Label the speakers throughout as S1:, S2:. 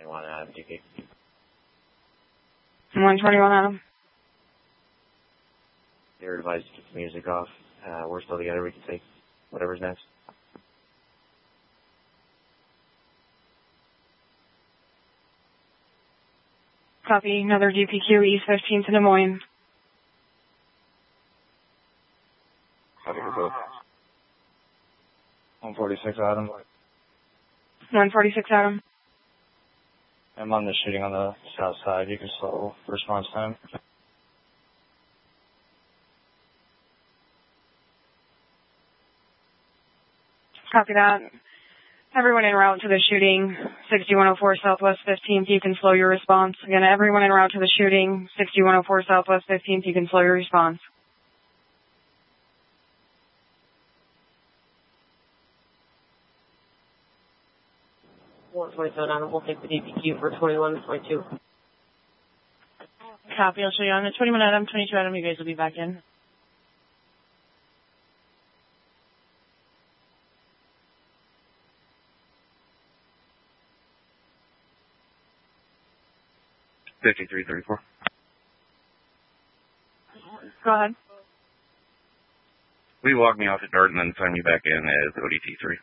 S1: 121 Adam, DP.
S2: 121 Adam.
S1: You're advised to keep the music off. We're still together. We can take whatever's next.
S2: Copy. Another DPQ, East 15th to Des Moines.
S1: Copy for both.
S3: 146 Adam.
S2: 146 Adam.
S3: I'm on the shooting on the south side. You can slow response time.
S2: Copy that. Everyone en route to the shooting, 6104 Southwest 15th, you can slow your response. Again, everyone en route to the shooting, 6104 Southwest 15th, you can slow your response.
S4: Adam, we'll take the DPQ for 21.2.
S5: Copy, I'll show you on the 21 Adam, 22 Adam, you guys will be back in.
S1: $53.34.
S2: Go ahead.
S1: We walk me off at Dart and then sign me back in as ODT3.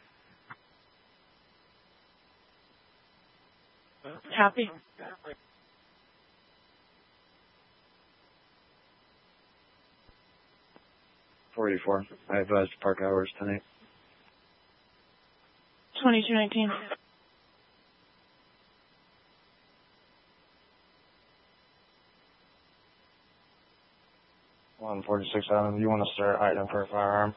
S5: Copy.
S3: .44. I advised park hours tonight.
S5: 2219.
S3: .146 Adam. You want to start item for a firearm?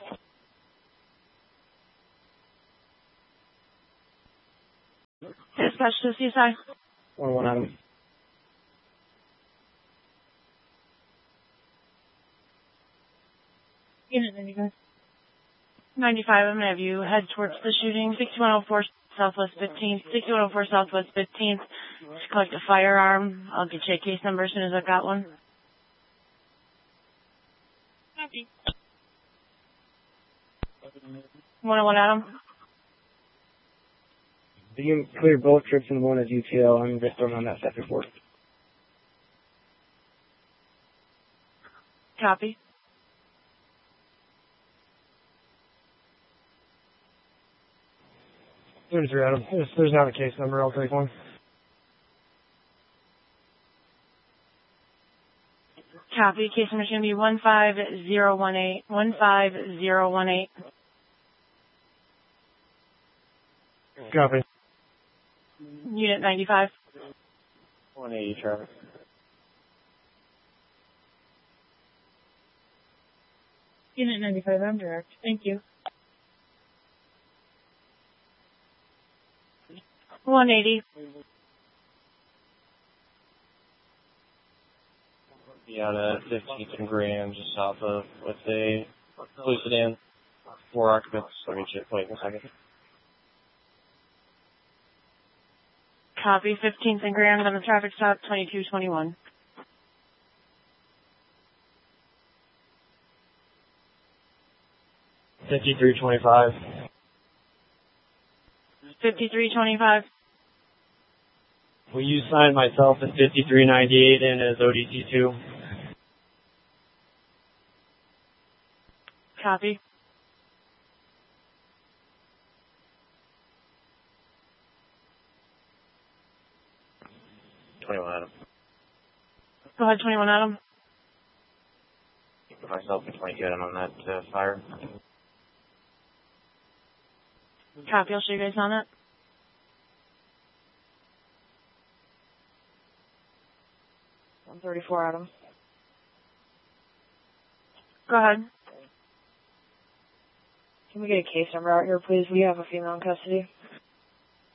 S5: Dispatch to CSI.
S3: 1 Adam.
S5: Unit 95. 95, I'm going to have you head towards the shooting. 6104 Southwest 15th. 6104 Southwest 15th. Just collect a firearm. I'll get you a case number as soon as I've got one. Copy. 101 Adam.
S3: You can clear both trips in one as UTL. I'm just throwing on that set report.
S5: Copy.
S3: Adam. There's not a case number. I'll take one.
S5: Copy. Case number is going to be 15018. 15018.
S3: Copy.
S5: Unit 95.
S3: 180 traffic.
S5: Unit 95, I'm direct. Thank you. 180.
S3: Be out at 15th and Graham, just south of, let's say, Blue Sedan. 4 occupants. Let me check. Wait a second.
S5: Copy. 15th and Grand on the traffic stop, 2221.
S3: $53.25.
S5: 5325.
S3: Will you sign myself at 5398 in as ODT2?
S5: Copy.
S1: Adam.
S5: Go ahead, 21 Adam.
S1: Put myself and 22 Adam on that fire.
S5: Copy, I'll show you guys on it.
S2: $134 Adam.
S5: Go ahead.
S2: Can we get a case number out here, please? We have a female in custody.